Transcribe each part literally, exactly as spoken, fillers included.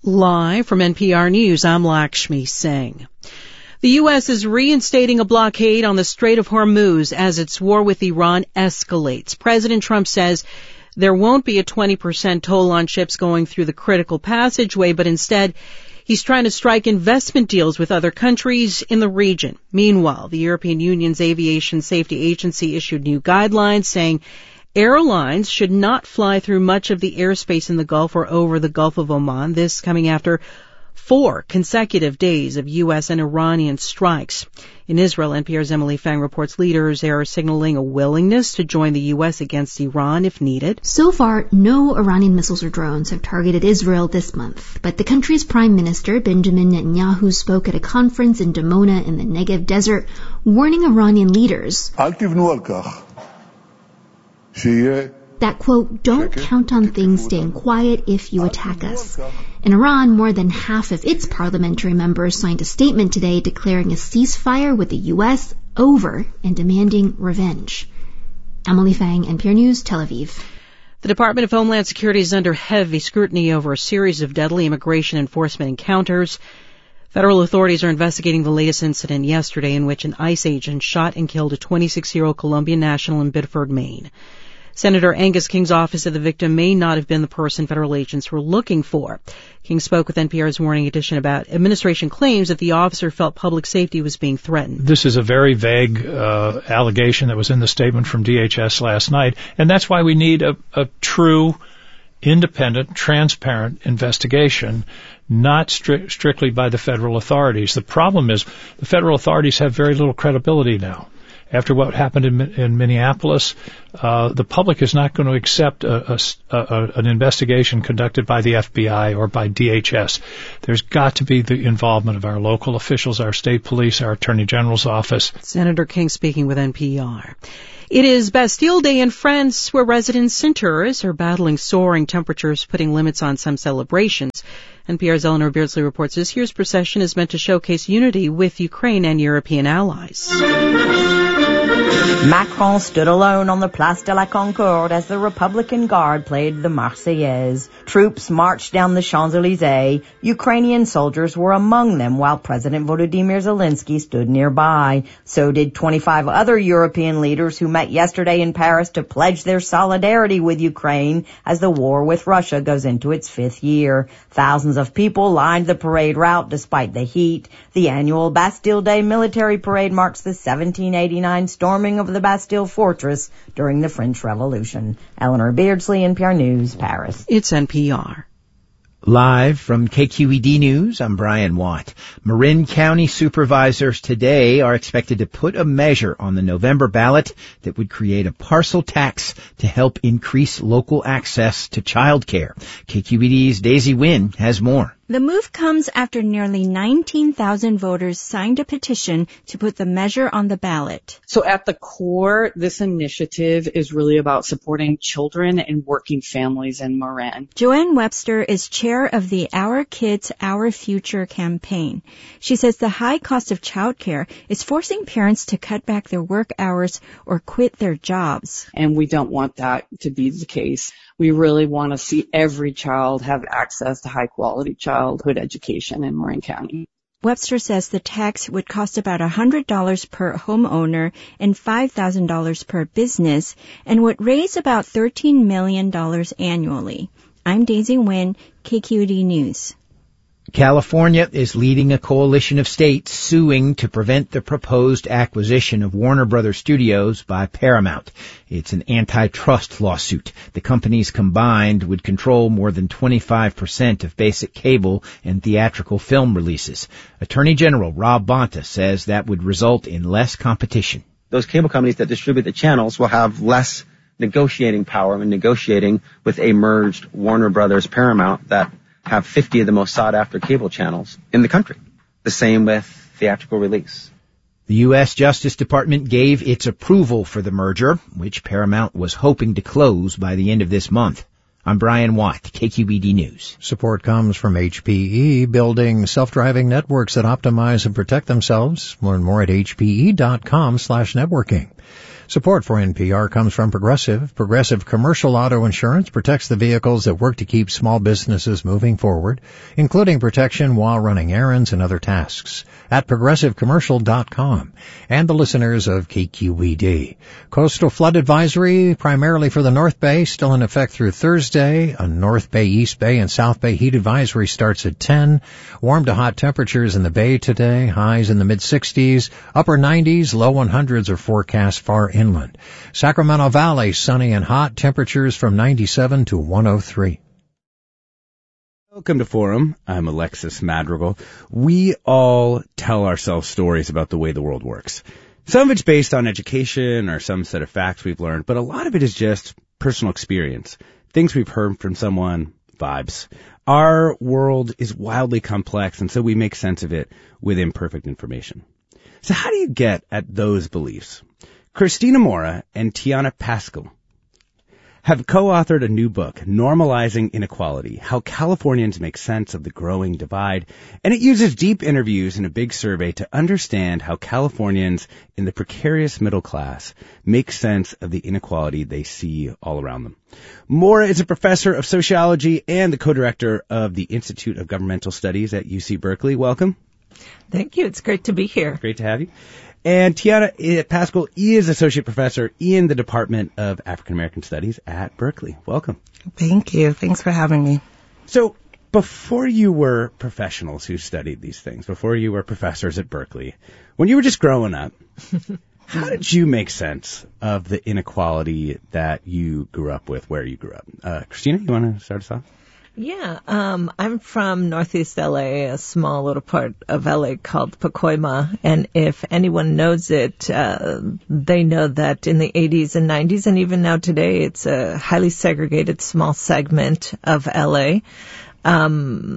Live from N P R News, I'm Lakshmi Singh. The U S is reinstating a blockade on the Strait of Hormuz as its war with Iran escalates. President Trump says there won't be a twenty percent toll on ships going through the critical passageway, but instead he's trying to strike investment deals with other countries in the region. Meanwhile, the European Union's Aviation Safety Agency issued new guidelines saying airlines should not fly through much of the airspace in the Gulf or over the Gulf of Oman. This coming after four consecutive days of U S and Iranian strikes. In Israel, N P R's Emily Fang reports leaders are signaling a willingness to join the U S against Iran if needed. So far, no Iranian missiles or drones have targeted Israel this month, but the country's prime minister, Benjamin Netanyahu, spoke at a conference in Dimona in the Negev desert, warning Iranian leaders that, quote, don't count on things staying quiet if you attack us. In Iran, more than half of its parliamentary members signed a statement today declaring a ceasefire with the U S over and demanding revenge. Emily Fang, N P R News, Tel Aviv. The Department of Homeland Security is under heavy scrutiny over a series of deadly immigration enforcement encounters. Federal authorities are investigating the latest incident yesterday in which an ICE agent shot and killed a twenty-six-year-old Colombian national in Biddeford, Maine. Senator Angus King's office of the victim may not have been the person federal agents were looking for. King spoke with N P R's Morning Edition about administration claims that the officer felt public safety was being threatened. This is a very vague uh, allegation that was in the statement from D H S last night, and that's why we need a, a true, independent, transparent investigation, not stri- strictly by the federal authorities. The problem is the federal authorities have very little credibility now. After what happened in, in Minneapolis, uh, the public is not going to accept a, a, a, an investigation conducted by the F B I or by D H S. There's got to be the involvement of our local officials, our state police, our Attorney General's office. Senator King speaking with N P R. It is Bastille Day in France, where residents and tourists are battling soaring temperatures, putting limits on some celebrations. N P R's Eleanor Beardsley reports this year's procession is meant to showcase unity with Ukraine and European allies. Macron stood alone on the Place de la Concorde as the Republican Guard played the Marseillaise. Troops marched down the Champs-Élysées. Ukrainian soldiers were among them while President Volodymyr Zelensky stood nearby. So did twenty-five other European leaders who met yesterday in Paris to pledge their solidarity with Ukraine as the war with Russia goes into its fifth year. Thousands of people lined the parade route despite the heat. The annual Bastille Day military parade marks the seventeen eighty-nine storming of the Bastille Fortress during the French Revolution. Eleanor Beardsley, N P R News, Paris. It's N P R. Live from K Q E D News, I'm Brian Watt. Marin County supervisors today are expected to put a measure on the November ballot that would create a parcel tax to help increase local access to child care. K Q E D's Daisy Wynn has more. The move comes after nearly nineteen thousand voters signed a petition to put the measure on the ballot. So at the core, this initiative is really about supporting children and working families in Marin. Joanne Webster is chair of the Our Kids, Our Future campaign. She says the high cost of childcare is forcing parents to cut back their work hours or quit their jobs. And we don't want that to be the case. We really want to see every child have access to high-quality childhood education in Marin County. Webster says the tax would cost about one hundred dollars per homeowner and five thousand dollars per business and would raise about thirteen million dollars annually. I'm Daisy Wynn, K Q E D News. California is leading a coalition of states suing to prevent the proposed acquisition of Warner Brothers Studios by Paramount. It's an antitrust lawsuit. The companies combined would control more than twenty-five percent of basic cable and theatrical film releases. Attorney General Rob Bonta says that would result in less competition. Those cable companies that distribute the channels will have less negotiating power when negotiating with a merged Warner Brothers Paramount that have fifty of the most sought-after cable channels in the country. The same with theatrical release. The U S Justice Department gave its approval for the merger, which Paramount was hoping to close by the end of this month. I'm Brian Watt, K Q E D News. Support comes from H P E, building self-driving networks that optimize and protect themselves. Learn more at H P E dot com slash networking. Support for N P R comes from Progressive. Progressive Commercial Auto Insurance protects the vehicles that work to keep small businesses moving forward, including protection while running errands and other tasks. At progressive commercial dot com. And the listeners of K Q E D. Coastal flood advisory, primarily for the North Bay, still in effect through Thursday. A North Bay, East Bay, and South Bay heat advisory starts at ten. Warm to hot temperatures in the Bay today. Highs in the mid-sixties. Upper nineties, low hundreds are forecast far inland. Sacramento Valley, sunny and hot. Temperatures from ninety-seven to one oh three. Welcome to Forum. I'm Alexis Madrigal. We all tell ourselves stories about the way the world works. Some of it's based on education or some set of facts we've learned, but a lot of it is just personal experience, things we've heard from someone, vibes. Our world is wildly complex, and so we make sense of it with imperfect information. So how do you get at those beliefs? Christina Mora and Tiana Pascal have co-authored a new book, Normalizing Inequality, How Californians Make Sense of the Growing Divide, and it uses deep interviews and a big survey to understand how Californians in the precarious middle class make sense of the inequality they see all around them. Mora is a professor of sociology and the co-director of the Institute of Governmental Studies at U C Berkeley. Welcome. Thank you. It's great to be here. Great to have you. And Tiana Pascal is associate professor in the Department of African American Studies at Berkeley. Welcome. Thank you. Thanks for having me. So before you were professionals who studied these things, before you were professors at Berkeley, when you were just growing up, how did you make sense of the inequality that you grew up with, where you grew up? Uh, Christina, you want to start us off? Yeah, um, I'm from Northeast L A, a small little part of L A called Pacoima, and if anyone knows it, uh, they know that in the eighties and nineties, and even now today, it's a highly segregated small segment of L A, um,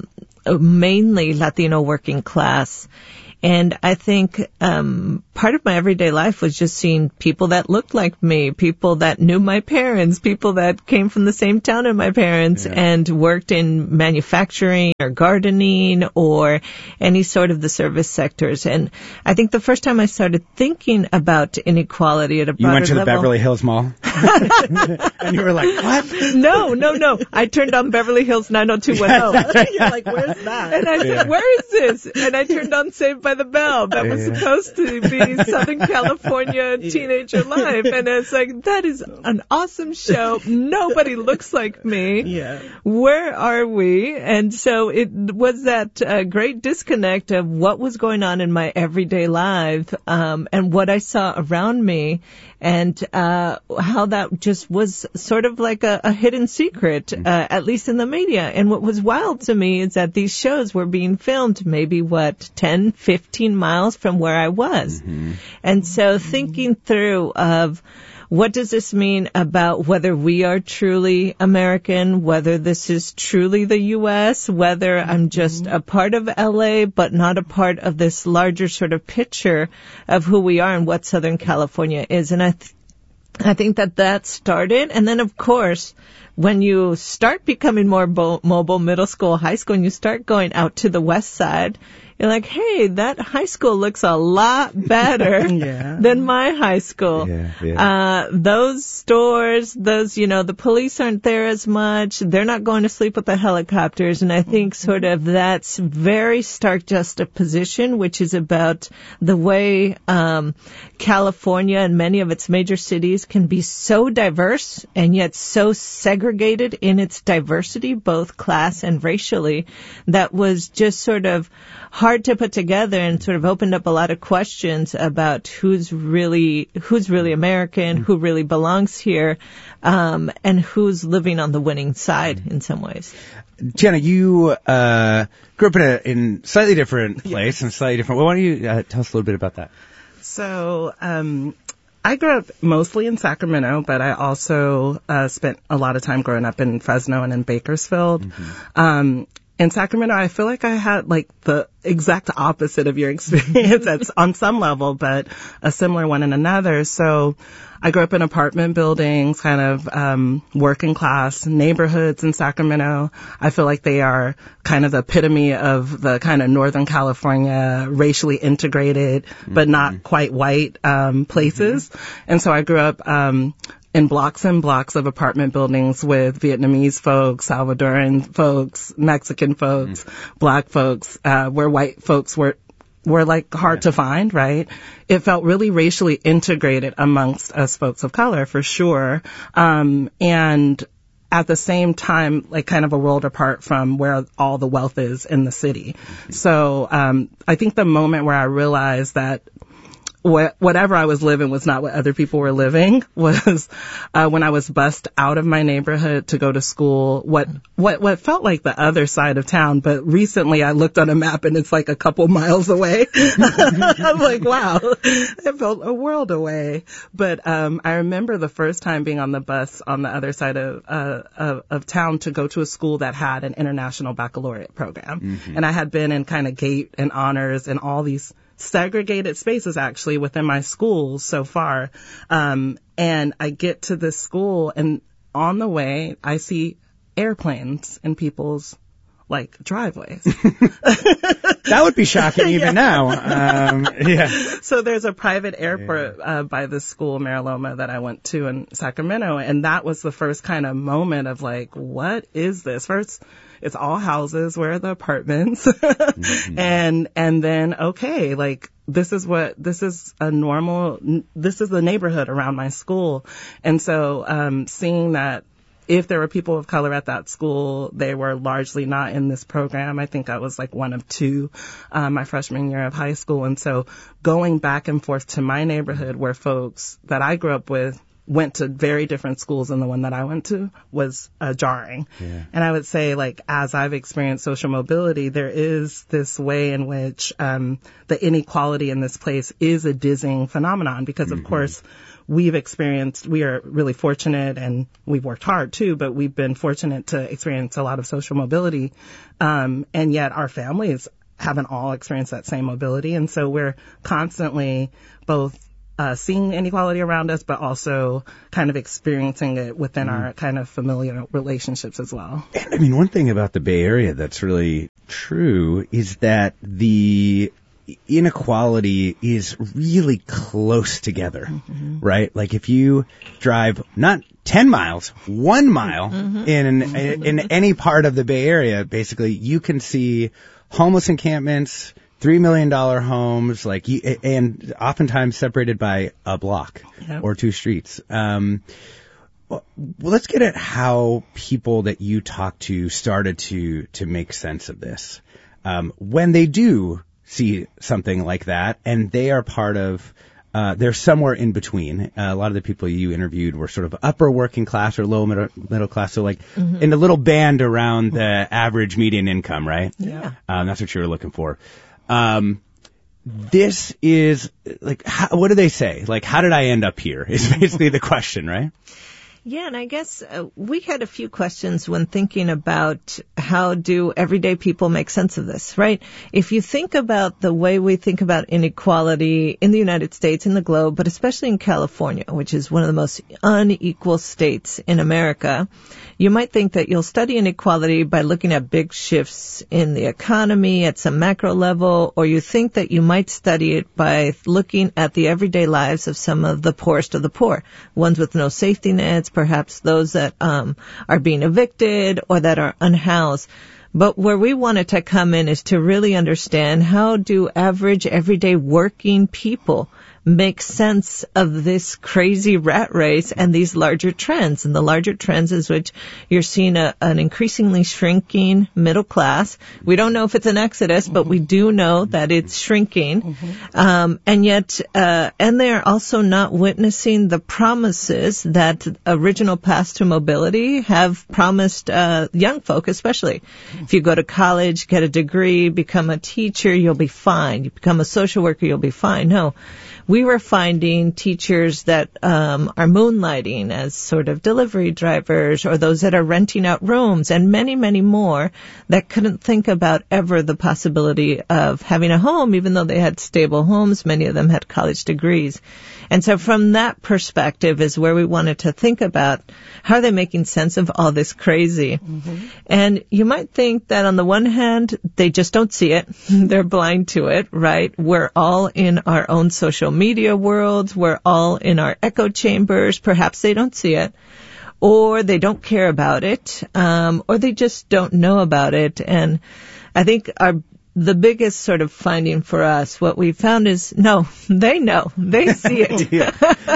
mainly Latino working class. And I think um part of my everyday life was just seeing people that looked like me, people that knew my parents, people that came from the same town as my parents, yeah, and worked in manufacturing or gardening or any sort of the service sectors. And I think the first time I started thinking about inequality at a broader level... You went to the level, Beverly Hills Mall? And you were like, what? No, no, no. I turned on Beverly Hills nine oh two one oh. You're like, where's that? And I said, yeah, where is this? And I turned on Saved by the Bell. That was yeah. supposed to be Southern California teenager life. And it's like, that is an awesome show. Nobody looks like me. Yeah. Where are we? And so it was that uh, great disconnect of what was going on in my everyday life, um, and what I saw around me, and uh how that just was sort of like a, a hidden secret, uh, at least in the media. And what was wild to me is that these shows were being filmed maybe, what, ten, fifteen miles from where I was. Mm-hmm. And so thinking through of what does this mean about whether we are truly American, whether this is truly the U S, whether I'm just a part of L A but not a part of this larger sort of picture of who we are and what Southern California is. And I th- I think that that started. And then, of course, when you start becoming more bo- mobile, middle school, high school, and you start going out to the west side, you're like, hey, that high school looks a lot better yeah. than my high school. Yeah, yeah. Uh, those stores, those, you know, the police aren't there as much. They're not going to sleep with the helicopters. And I think sort of that's very stark juxtaposition, which is about the way um California and many of its major cities can be so diverse and yet so segregated in its diversity, both class and racially, that was just sort of hard to put together and sort of opened up a lot of questions about who's really who's really American, who really belongs here, um, and who's living on the winning side in some ways. Tiana, you uh, grew up in a in slightly different place and slightly different. Well, why don't you uh, tell us a little bit about that? So, um, I grew up mostly in Sacramento, but I also uh, spent a lot of time growing up in Fresno and in Bakersfield. Mm-hmm. Um, in Sacramento, I feel like I had like the exact opposite of your experience. That's on some level, but a similar one in another. So I grew up in apartment buildings, kind of um working class neighborhoods in Sacramento. I feel like they are kind of the epitome of the kind of Northern California racially integrated, mm-hmm. but not quite white um places. Mm-hmm. And so I grew up um in blocks and blocks of apartment buildings with Vietnamese folks, Salvadoran folks, Mexican folks, mm. black folks, uh, where white folks were, were like hard yeah. to find, right? It felt really racially integrated amongst us folks of color, for sure. Um, and at the same time, like kind of a world apart from where all the wealth is in the city. Mm-hmm. So, um, I think the moment where I realized that whatever I was living was not what other people were living was uh, when I was bussed out of my neighborhood to go to school, what, what, what felt like the other side of town. But recently I looked on a map and it's like a couple miles away. I'm like, wow, it felt a world away. But, um, I remember the first time being on the bus on the other side of, uh, of, of town to go to a school that had an international baccalaureate program. Mm-hmm. And I had been in kind of GATE and honors and all these segregated spaces actually within my school so far. Um, and I get to this school and on the way I see airplanes in people's like driveways. That would be shocking even yeah. now. Um, yeah. So there's a private airport uh, by the school, Mira Loma, that I went to in Sacramento. And that was the first kind of moment of like, what is this? First, it's all houses. Where are the apartments? mm-hmm. And, and then, okay, like, this is what, this is a normal, this is the neighborhood around my school. And so, um, seeing that if there were people of color at that school, they were largely not in this program. I think I was like one of two, um, my freshman year of high school. And so going back and forth to my neighborhood where folks that I grew up with went to very different schools than the one that I went to was uh, jarring. Yeah. And I would say, like, as I've experienced social mobility, there is this way in which um, the inequality in this place is a dizzying phenomenon because, mm-hmm. of course, we've experienced, we are really fortunate and we've worked hard too, but we've been fortunate to experience a lot of social mobility. Um, and yet our families haven't all experienced that same mobility. And so we're constantly both Uh, seeing inequality around us, but also kind of experiencing it within mm. our kind of familial relationships as well. I mean, one thing about the Bay Area that's really true is that the inequality is really close together, mm-hmm. right? Like if you drive not ten miles, one mile mm-hmm. in, in in any part of the Bay Area, basically you can see homeless encampments, Three million dollar homes, like, and oftentimes separated by a block yep. or two streets. Um, well, let's get at how people that you talked to started to to make sense of this. Um, when they do see something like that, and they are part of, uh, they're somewhere in between. Uh, a lot of the people you interviewed were sort of upper working class or low middle, middle class, so like mm-hmm. in a little band around the average median income, right? Yeah, um, that's what you were looking for. Um, this is like, how, what do they say? Like, how did I end up here is basically the question, right? Yeah, and I guess uh, we had a few questions when thinking about how do everyday people make sense of this, right? If you think about the way we think about inequality in the United States, in the globe, but especially in California, which is one of the most unequal states in America, you might think that you'll study inequality by looking at big shifts in the economy at some macro level, or you think that you might study it by looking at the everyday lives of some of the poorest of the poor, ones with no safety nets, perhaps those that um, are being evicted or that are unhoused. But where we wanted to come in is to really understand how do average, everyday working people make sense of this crazy rat race and these larger trends. And the larger trends is which you're seeing a, an increasingly shrinking middle class. We don't know if it's an exodus, but we do know that it's shrinking. Mm-hmm. Um, and yet, uh, and they're also not witnessing the promises that original paths to mobility have promised, uh, young folk especially. If you go to college, get a degree, become a teacher, you'll be fine. You become a social worker, you'll be fine. No. we were finding teachers that um, are moonlighting as sort of delivery drivers, or those that are renting out rooms, and many, many more that couldn't think about ever the possibility of having a home, even though they had stable homes. Many of them had college degrees. And so from that perspective is where we wanted to think about how are they making sense of all this crazy. Mm-hmm. And you might think that on the one hand, they just don't see it. They're blind to it, right? We're all in our own social media worlds. We're all in our echo chambers. Perhaps they don't see it, or they don't care about it, um, or they just don't know about it. And I think our the biggest sort of finding for us, what we found is, no, they know. They see it. yeah.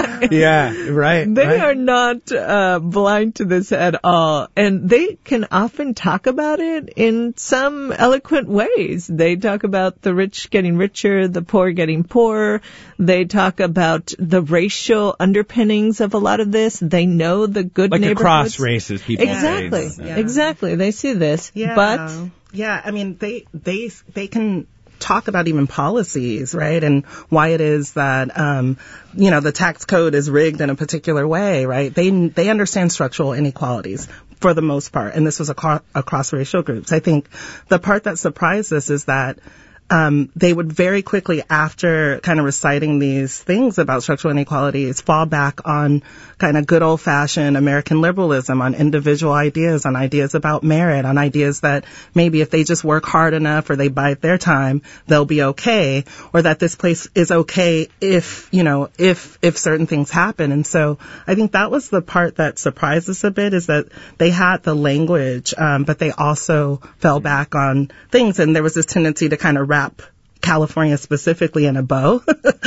yeah, right. They right. are not uh, blind to this at all. And they can often talk about it in some eloquent ways. They talk about the rich getting richer, the poor getting poorer. They talk about the racial underpinnings of a lot of this. They know the good like neighborhoods. Like across races, people Exactly. say. Yeah. Exactly. They see this. Yeah. But... Yeah, I mean, they they they can talk about even policies, right, and why it is that um, you know the tax code is rigged in a particular way, right? They they understand structural inequalities for the most part, and this was across, across racial groups. I think the part that surprised us is that um, they would very quickly, after kind of reciting these things about structural inequalities, fall back on kind of good old-fashioned American liberalism, on individual ideas, on ideas about merit, on ideas that maybe if they just work hard enough or they bide their time, they'll be okay, or that this place is okay if, you know, if if certain things happen. And so I think that was the part that surprised us a bit, is that they had the language, um, but they also fell back on things, and there was this tendency to kind of wrap California specifically in a bow,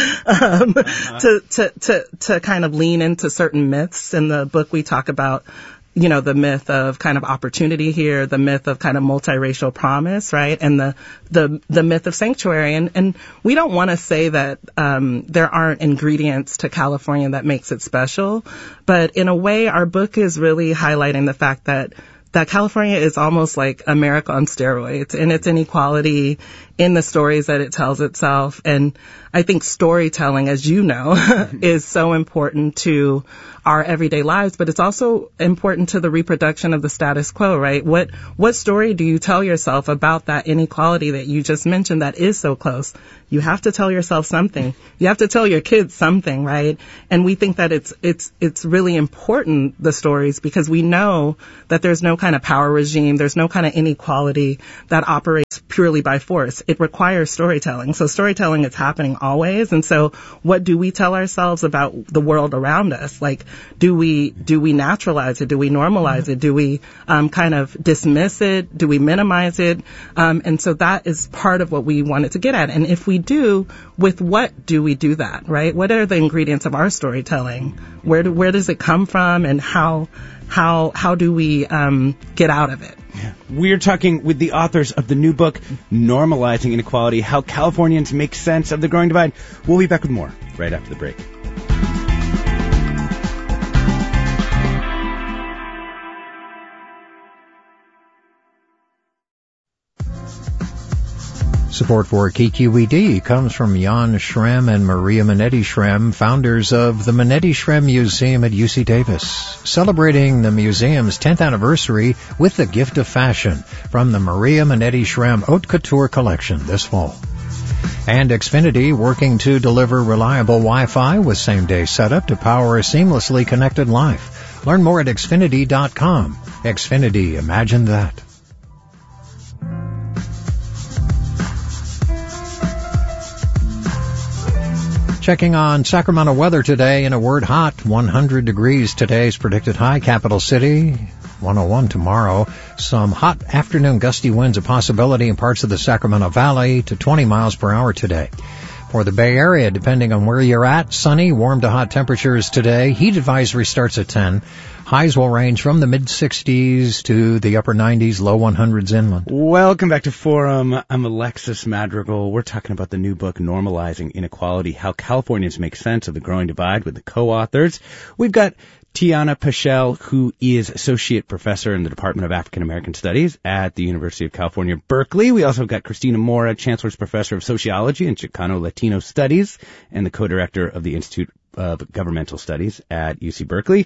um, uh-huh. to, to, to, to kind of lean into certain myths. In the book, we talk about, you know, the myth of kind of opportunity here, the myth of kind of multiracial promise, right? And the, the, the myth of sanctuary. And, and we don't want to say that, um, there aren't ingredients to California that makes it special. But in a way, our book is really highlighting the fact that that California is almost like America on steroids in its inequality, in the stories that it tells itself. And I think storytelling, as you know, is so important to our everyday lives, but it's also important to the reproduction of the status quo, right? What, what story do you tell yourself about that inequality that you just mentioned that is so close? You have to tell yourself something. You have to tell your kids something, right? And we think that it's, it's, it's really important, the stories, because we know that there's no kind of power regime, there's no kind of inequality that operates purely by force. It requires storytelling. So storytelling is happening always. And so what do we tell ourselves about the world around us? Like, do we, do we naturalize it? Do we normalize it? Do we, um, kind of dismiss it? Do we minimize it? Um, and so that is part of what we wanted to get at. And if we do, with what do we do that, right? What are the ingredients of our storytelling? Where do, where does it come from, and how, how, how do we, um, get out of it? Yeah. We're talking with the authors of the new book, Normalizing Inequality, How Californians Make Sense of the Growing Divide. We'll be back with more right after the break. Support for K Q E D comes from Jan Schremm and Maria Minetti Schremm, founders of the Minetti Schremm Museum at U C Davis, celebrating the museum's tenth anniversary with the gift of fashion from the Maria Minetti Schremm Haute Couture collection this fall. And Xfinity, working to deliver reliable Wi-Fi with same-day setup to power a seamlessly connected life. Learn more at Xfinity dot com. Xfinity, imagine that. Checking on Sacramento weather today, in a word, hot. one hundred degrees today's predicted high. Capital City, one oh one tomorrow. Some hot afternoon gusty winds a possibility in parts of the Sacramento Valley to twenty miles per hour today. For the Bay Area, depending on where you're at, sunny, warm to hot temperatures today. Heat advisory starts at ten. Highs will range from the mid-sixties to the upper nineties, low one hundreds inland. Welcome back to Forum. I'm Alexis Madrigal. We're talking about the new book, Normalizing Inequality, How Californians Make Sense of the Growing Divide, with the co-authors. We've got Tiana Pichel, who is Associate Professor in the Department of African American Studies at the University of California, Berkeley. We also have got Christina Mora, Chancellor's Professor of Sociology and Chicano Latino Studies and the Co-Director of the Institute of Governmental Studies at U C Berkeley.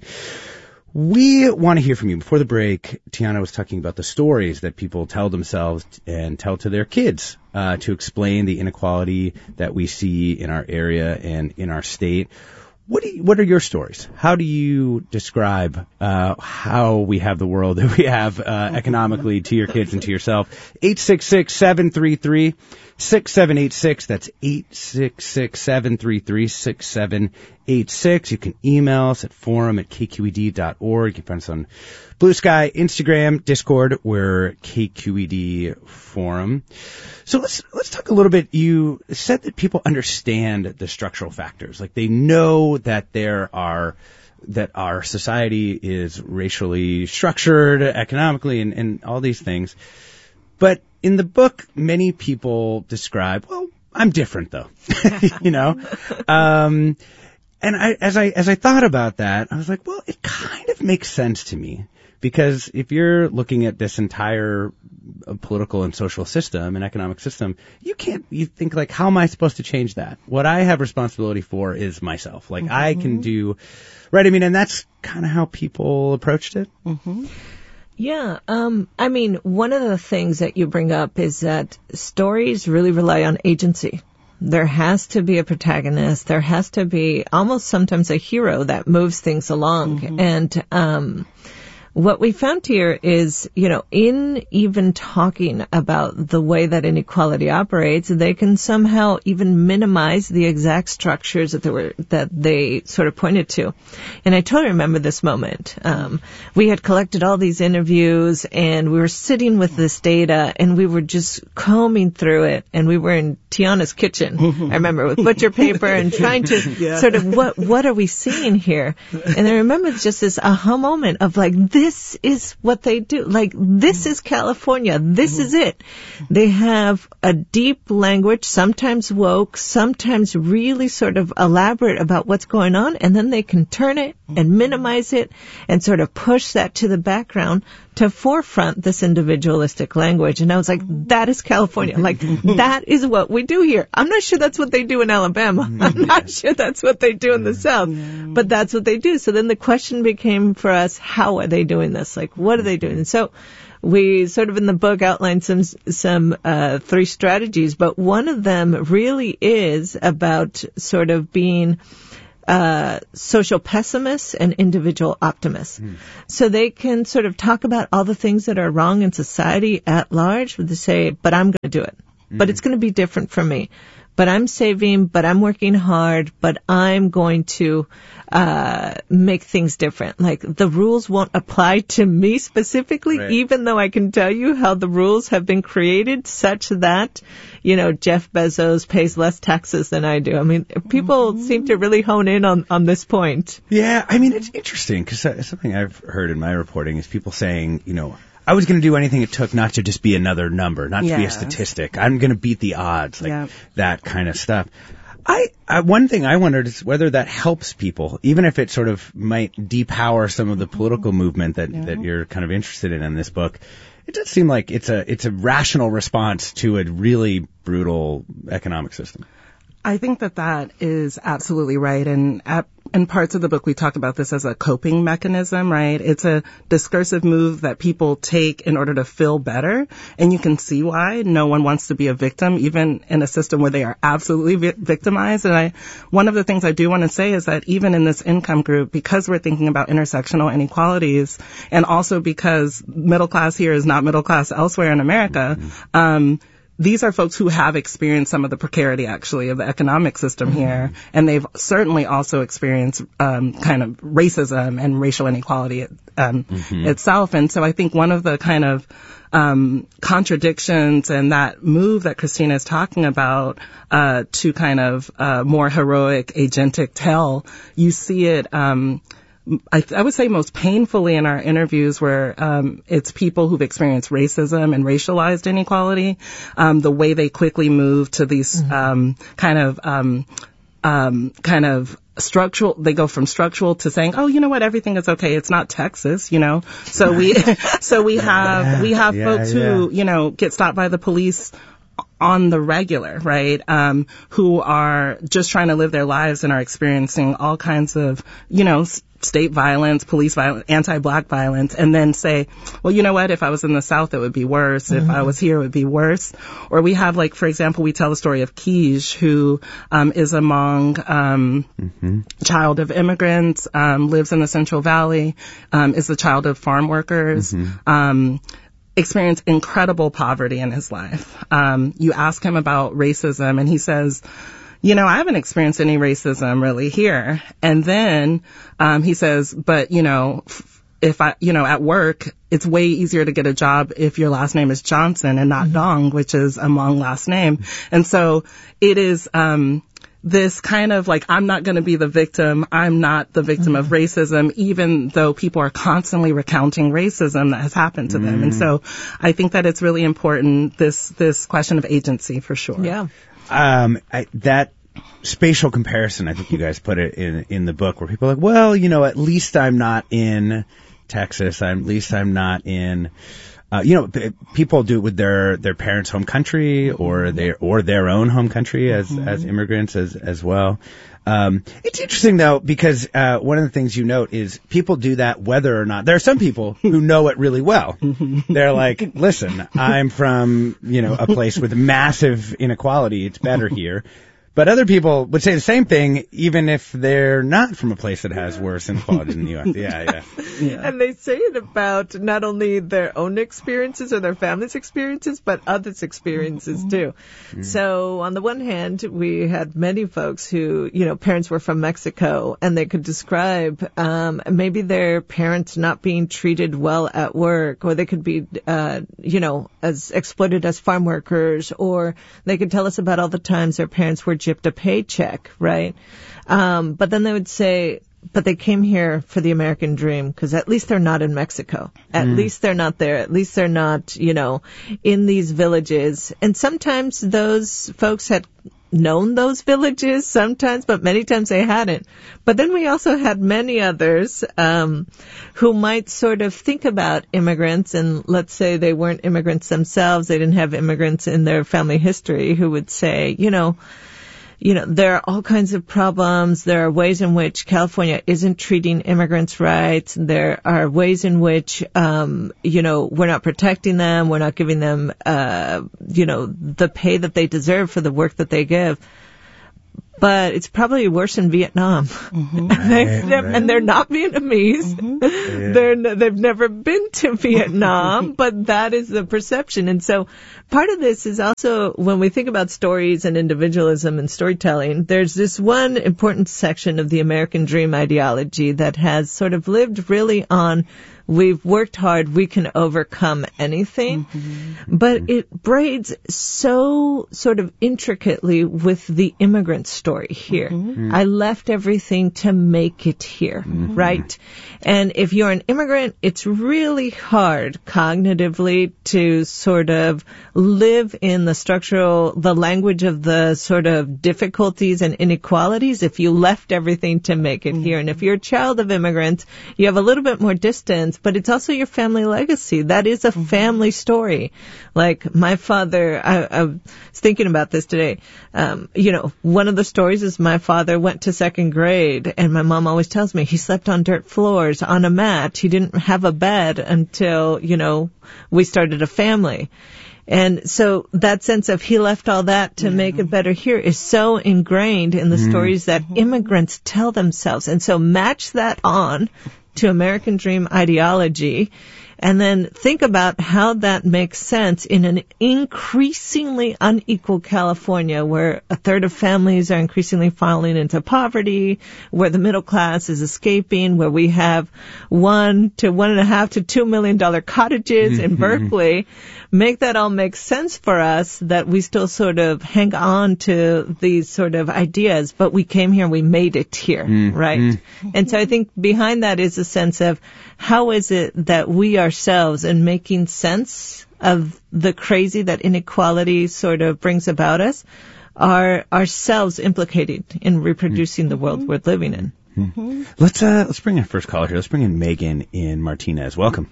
We want to hear from you. Before the break, Tiana was talking about the stories that people tell themselves and tell to their kids uh, to explain the inequality that we see in our area and in our state. What do you, what are your stories? How do you describe uh, how we have the world that we have uh, economically to your kids and to yourself? eight six six, seven three three, six seven eight six. That's eight six six, seven three three, six seven eight six. You can email us at forum at k q e d dot org. You can find us on Blue Sky, Instagram, Discord. We're K Q E D Forum. So let's let's talk a little bit. You said that people understand the structural factors, like they know that there are that our society is racially structured, economically, and, and all these things. But in the book, many people describe, well, I'm different though, you know. Um, and I, as I as I thought about that, I was like, well, it kind of makes sense to me. Because if you're looking at this entire political and social system and economic system, you can't, you think like, how am I supposed to change that? What I have responsibility for is myself. Like mm-hmm. I can do, right? I mean, and that's kind of how people approached it. Mm-hmm. Yeah. Um, I mean, one of the things that you bring up is that stories really rely on agency. There has to be a protagonist. There has to be almost sometimes a hero that moves things along. Mm-hmm. And, um, what we found here is, you know, in even talking about the way that inequality operates, they can somehow even minimize the exact structures that they were, that they sort of pointed to. And I totally remember this moment. Um, we had collected all these interviews and we were sitting with this data and we were just combing through it, and we were in Tiana's kitchen, I remember, with butcher paper and trying to yeah. sort of, what, what are we seeing here? And I remember just this aha moment of like, this This is what they do. Like, this is California. This is it. They have a deep language, sometimes woke, sometimes really sort of elaborate about what's going on, and then they can turn it and minimize it and sort of push that to the background to forefront this individualistic language. And I was like, that is California. Like, that is what we do here. I'm not sure that's what they do in Alabama. I'm not sure that's what they do in the South, but that's what they do. So then the question became for us, how are they doing this? Like, what are they doing? And so we sort of in the book outlined some, some, uh, three strategies, but one of them really is about sort of being Uh, social pessimists and individual optimists. Mm. So they can sort of talk about all the things that are wrong in society at large, but they say, but I'm going to do it. Mm. But it's going to be different from me. But I'm saving, but I'm working hard, but I'm going to uh make things different. Like, the rules won't apply to me specifically, right. even though I can tell you how the rules have been created such that, you know, Jeff Bezos pays less taxes than I do. I mean, people mm-hmm. seem to really hone in on, on this point. Yeah, I mean, it's interesting because something I've heard in my reporting is people saying, you know, I was going to do anything it took not to just be another number, not yeah. to be a statistic. I'm going to beat the odds, like yeah. that kind of stuff. I, I, one thing I wondered is whether that helps people, even if it sort of might depower some of the political movement that, yeah. that you're kind of interested in in this book. It does seem like it's a, it's a rational response to a really brutal economic system. I think that that is absolutely right. And at, in parts of the book, we talk about this as a coping mechanism, right? It's a discursive move that people take in order to feel better. And you can see why. No one wants to be a victim, even in a system where they are absolutely vi- victimized. And I, one of the things I do want to say is that even in this income group, because we're thinking about intersectional inequalities, and also because middle class here is not middle class elsewhere in America, um, these are folks who have experienced some of the precarity, actually, of the economic system mm-hmm. here, and they've certainly also experienced um, kind of racism and racial inequality um, mm-hmm. itself. And so I think one of the kind of um, contradictions and that move that Christina is talking about uh, to kind of uh, more heroic, agentic tell, you see it um I, I would say most painfully in our interviews where um, it's people who've experienced racism and racialized inequality, um, the way they quickly move to these mm-hmm. um, kind of um, um, kind of structural, they go from structural to saying, oh, you know what, everything is okay. It's not Texas, you know. So we, so we have, we have yeah, folks yeah. who, you know, get stopped by the police on the regular, right? Um, who are just trying to live their lives and are experiencing all kinds of, you know, state violence, police violence, anti-black violence, and then say, well, you know what, if I was in the South, it would be worse. Mm-hmm. If I was here, it would be worse. Or we have, like, for example, we tell the story of Kij, who um, is among um, mm-hmm. child of immigrants, um, lives in the Central Valley, um, is the child of farm workers, mm-hmm. um, experienced incredible poverty in his life. Um, you ask him about racism, and he says, you know, I haven't experienced any racism really here. And then um, he says, but, you know, if I, you know, at work, it's way easier to get a job if your last name is Johnson and not mm-hmm. Dong, which is a Hmong last name. And so it is um, this kind of like, I'm not going to be the victim. I'm not the victim mm-hmm. of racism, even though people are constantly recounting racism that has happened to mm-hmm. them. And so I think that it's really important, this this question of agency, for sure. Yeah. Um, I, that spatial comparison, I think you guys put it in in the book, where people are like, well, you know, at least I'm not in Texas. I'm, at least I'm not in, uh, you know, p- people do it with their, their parents' home country or their, or their own home country as, mm-hmm. as immigrants as, as well. Um, it's interesting though, because, uh, one of the things you note is people do that whether or not, there are some people who know it really well. They're like, listen, I'm from, you know, a place with massive inequality. It's better here. But other people would say the same thing, even if they're not from a place that has worse inequality than the U S. Yeah, yeah, yeah. And they say it about not only their own experiences or their family's experiences, but others' experiences too. Mm-hmm. So on the one hand, we had many folks who, you know, parents were from Mexico, and they could describe um, maybe their parents not being treated well at work, or they could be, uh, you know, as exploited as farm workers, or they could tell us about all the times their parents were gypped a paycheck, right? Um, but then they would say, but they came here for the American dream, because at least they're not in Mexico. At mm. least they're not there. At least they're not, you know, in these villages. And sometimes those folks had known those villages sometimes, but many times they hadn't. But then we also had many others um, who might sort of think about immigrants, and let's say they weren't immigrants themselves, they didn't have immigrants in their family history, who would say, you know, You know, there are all kinds of problems. There are ways in which California isn't treating immigrants right. There are ways in which, um, you know, we're not protecting them. We're not giving them, uh, you know, the pay that they deserve for the work that they give. But it's probably worse in Vietnam. Mm-hmm. and, they've right, never, right. and they're not Vietnamese. Mm-hmm. Yeah. They're, they've never been to Vietnam, but that is the perception. And so part of this is also, when we think about stories and individualism and storytelling, there's this one important section of the American dream ideology that has sort of lived really on, we've worked hard, we can overcome anything. Mm-hmm. But it braids so sort of intricately with the immigrant story here. Mm-hmm. I left everything to make it here, mm-hmm. right? And if you're an immigrant, it's really hard cognitively to sort of live in the structural, the language of the sort of difficulties and inequalities if you left everything to make it mm-hmm. here. And if you're a child of immigrants, you have a little bit more distance, but it's also your family legacy. That is a mm-hmm. family story. Like my father, I, I was thinking about this today. Um, you know, one of the stories is my father went to second grade, and my mom always tells me he slept on dirt floors, on a mat. He didn't have a bed until, you know, we started a family. And so that sense of he left all that to yeah. make it better here is so ingrained in the mm. stories that immigrants tell themselves. And so match that on to American dream ideology, and then think about how that makes sense in an increasingly unequal California, where a third of families are increasingly falling into poverty, where the middle class is escaping, where we have one to one and a half to two million dollar cottages in Berkeley. Make that all make sense for us, that we still sort of hang on to these sort of ideas, but we came here, we made it here, mm, right? Mm. And so I think behind that is a sense of how is it that we ourselves, in making sense of the crazy that inequality sort of brings about us, are ourselves implicated in reproducing the world we're living in. Mm-hmm. Let's uh, let's bring in our first caller here. Let's bring in Megan in Martinez. Welcome.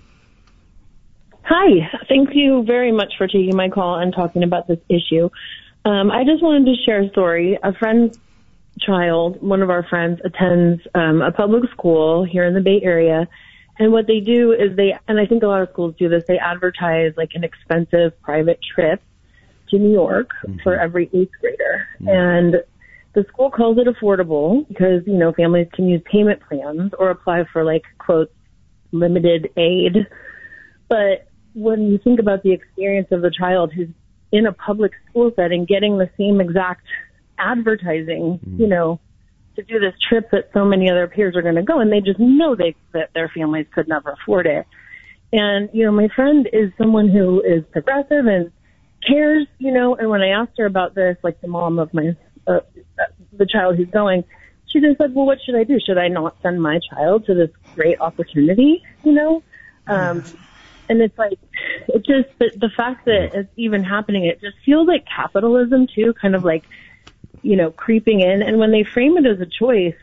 Hi. Thank you very much for taking my call and talking about this issue. Um, I just wanted to share a story. A friend's child, one of our friends, attends um, a public school here in the Bay Area. And what they do is they, and I think a lot of schools do this, they advertise like an expensive private trip to New York mm-hmm. for every eighth grader. Mm-hmm. And the school calls it affordable because, you know, families can use payment plans or apply for, like, quote, limited aid. But when you think about the experience of the child who's in a public school setting getting the same exact advertising, mm-hmm. you know, to do this trip that so many other peers are going to go, and they just know they, that their families could never afford it. And, you know, my friend is someone who is progressive and cares, you know, and when I asked her about this, like the mom of my Uh, the child who's going, she just said, well, what should I do? Should I not send my child to this great opportunity, you know? Um, and it's like, it just, the, the fact that it's even happening, it just feels like capitalism too, kind of like, you know, creeping in. And when they frame it as a choice,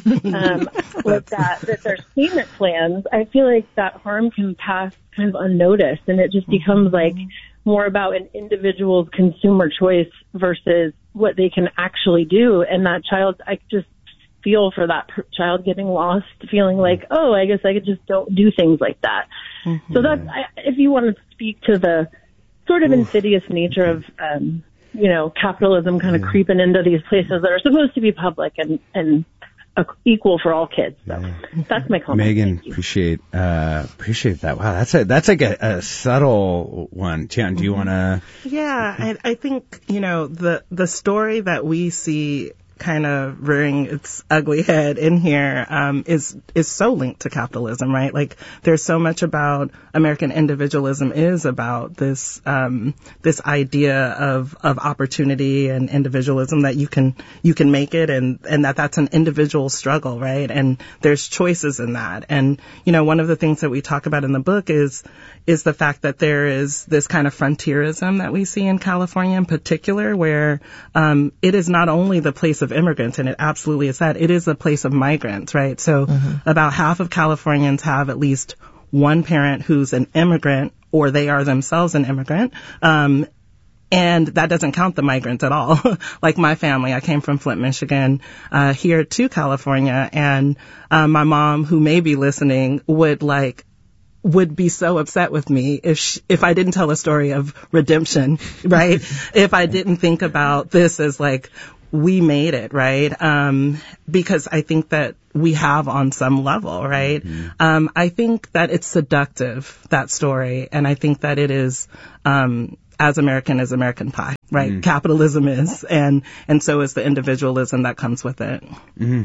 um, with that, that there's payment plans, I feel like that harm can pass kind of unnoticed, and it just becomes like more about an individual's consumer choice versus what they can actually do. And that child, I just feel for that per- child getting lost, feeling like, oh, I guess I could just don't do things like that. Mm-hmm. So that's, I, if you want to speak to the sort of Oof. insidious nature of, um, you know, capitalism kind of yeah. creeping into these places that are supposed to be public and, and uh, equal for all kids. So yeah. that's my comment. Megan, appreciate, uh, appreciate that. Wow. That's a, that's like a, a subtle one. Tian, do you want to? Yeah. I, I think, you know, the, the story that we see kind of rearing its ugly head in here um, is is so linked to capitalism, right? Like there's so much about American individualism is about this um, this idea of of opportunity and individualism, that you can you can make it, and and that that's an individual struggle, right? And there's choices in that. And you know, one of the things that we talk about in the book is is the fact that there is this kind of frontierism that we see in California in particular, where um, it is not only the place of immigrants, and it absolutely is that, it is a place of migrants, right? So mm-hmm. about half of Californians have at least one parent who's an immigrant, or they are themselves an immigrant. Um, and that doesn't count the migrants at all. Like my family, I came from Flint, Michigan, uh, here to California, and uh, my mom, who may be listening, would like would be so upset with me if she, if I didn't tell a story of redemption, right? If I didn't think about this as like, we made it, right? Um, because I think that we have on some level, right? Mm-hmm. Um, I think that it's seductive, that story, and I think that it is, um, as American as American pie, right? Mm-hmm. Capitalism is, and, and so is the individualism that comes with it. Mm-hmm.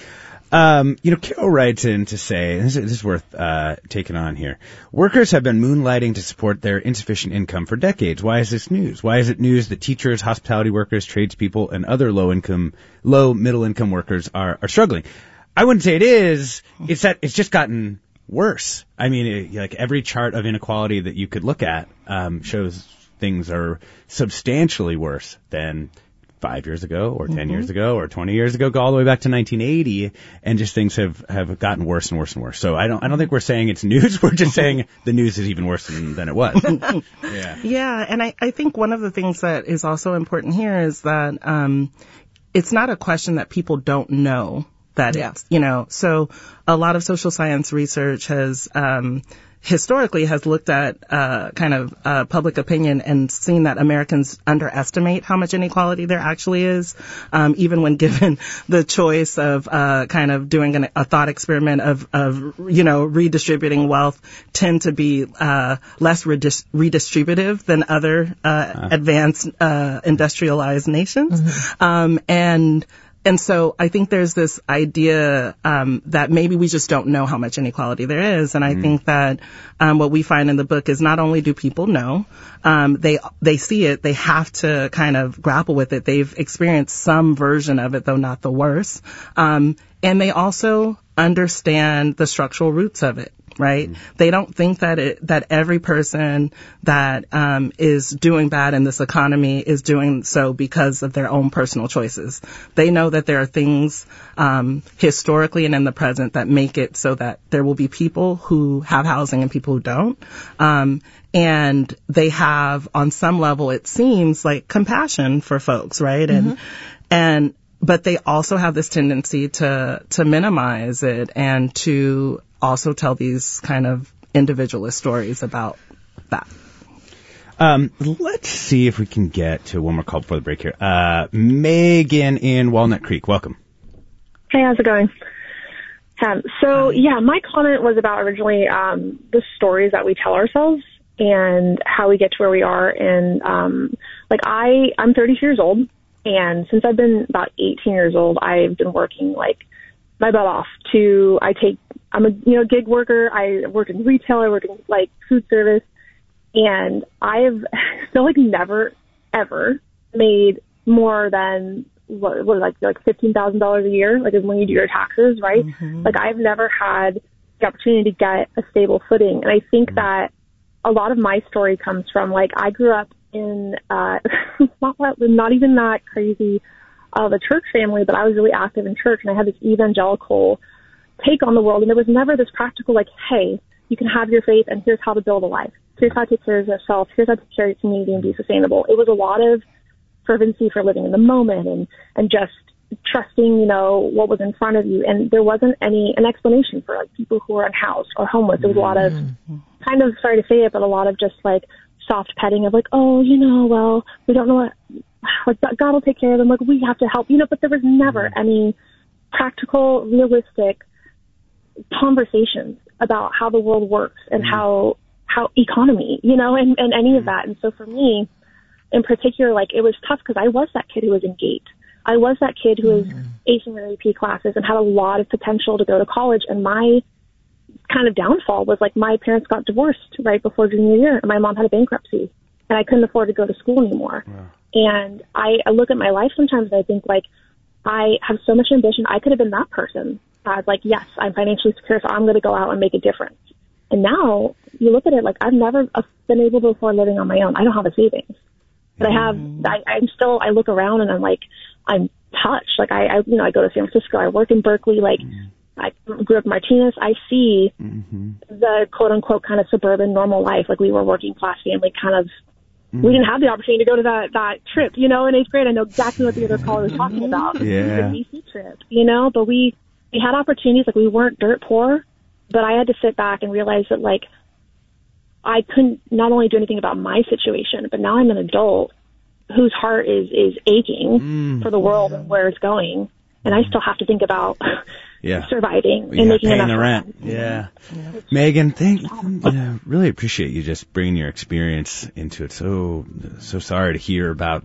Um, you know, Carol writes in to say, this is, this is worth uh, taking on here. Workers have been moonlighting to support their insufficient income for decades. Why is this news? Why is it news that teachers, hospitality workers, tradespeople, and other low-income, low middle-income workers are, are struggling? I wouldn't say it is. It's that it's just gotten worse. I mean, it, like every chart of inequality that you could look at um, shows things are substantially worse than five years ago or ten mm-hmm. years ago or twenty years ago, go all the way back to nineteen eighty, and just things have, have gotten worse and worse and worse. So I don't I don't think we're saying it's news. We're just saying the news is even worse than, than it was. yeah. Yeah, and I, I think one of the things that is also important here is that um, it's not a question that people don't know that yeah. it's, you know, so a lot of social science research has um historically has looked at uh kind of uh public opinion and seen that Americans underestimate how much inequality there actually is, um even when given the choice of uh kind of doing an, a thought experiment of of you know redistributing wealth, tend to be uh less redis- redistributive than other uh, uh. advanced uh industrialized nations. Mm-hmm. um and And so I think there's this idea um, that maybe we just don't know how much inequality there is. And I mm. think that um, what we find in the book is not only do people know, um, they they see it, they have to kind of grapple with it. They've experienced some version of it, though not the worst. Um, and they also understand the structural roots of it. right? Mm. They don't think that it, that every person that um, is doing bad in this economy is doing so because of their own personal choices. They know that there are things um, historically and in the present that make it so that there will be people who have housing and people who don't. Um, and they have, on some level, it seems like compassion for folks, right? Mm-hmm. And and but they also have this tendency to to minimize it and to also tell these kind of individualist stories about that. Um, let's see if we can get to one more call before the break here. Uh, Megan in Walnut Creek, welcome. Hey, how's it going? Um, so, yeah, my comment was about originally um, the stories that we tell ourselves and how we get to where we are. And, um, like, I, I'm thirty-two years old, and since I've been about eighteen years old, I've been working, like, my butt off to, I take, I'm a, you know, gig worker. I work in retail. I work in, like, food service. And I've still, like, never, ever made more than, what, what like, like fifteen thousand dollars a year, like, when you do your taxes, right? Mm-hmm. Like, I've never had the opportunity to get a stable footing. And I think mm-hmm. that a lot of my story comes from, like, I grew up in, uh, not, not even that crazy of a church family, but I was really active in church, and I had this evangelical take on the world, and there was never this practical, like, hey, you can have your faith, and here's how to build a life. Here's how to take care of yourself. Here's how to take care of your community and be sustainable. It was a lot of fervency for living in the moment and, and just trusting, you know, what was in front of you. And there wasn't any, an explanation for, like, people who were unhoused or homeless. There was a lot of, kind of, sorry to say it, but a lot of just, like, soft petting of, like, oh, you know, well, we don't know what, like, God will take care of them. Like, we have to help, you know, but there was never any practical, realistic conversations about how the world works and how, how economy, you know, and, and any of that. And so for me, in particular, like, it was tough because I was that kid who was in GATE. I was that kid who was acing their A P classes and had a lot of potential to go to college. And my kind of downfall was, like, my parents got divorced right before junior year, and my mom had a bankruptcy, and I couldn't afford to go to school anymore. Wow. And I, I look at my life sometimes and I think, like, I have so much ambition. I could have been that person. I was like, yes, I'm financially secure, so I'm going to go out and make a difference. And now you look at it, like, I've never been able to afford living on my own. I don't have a savings. But I have, I, I'm still, I look around and I'm like, I'm touched. Like, I, I, you know, I go to San Francisco, I work in Berkeley, like, mm-hmm. I grew up in Martinez. I see mm-hmm. the quote unquote kind of suburban normal life. Like, we were working class family kind of, mm-hmm. we didn't have the opportunity to go to that, that trip, you know, in eighth grade. I know exactly what the other caller was talking about. Yeah. The D C trip, you know, but we, we had opportunities. Like, we weren't dirt poor, but I had to sit back and realize that, like, I couldn't not only do anything about my situation, but now I'm an adult whose heart is, is aching mm. for the world and where it's going. And I still have to think about yeah. surviving well, and making paying enough the rent. Yeah. yeah. Megan, thank uh, really appreciate you just bringing your experience into it. So, so sorry to hear about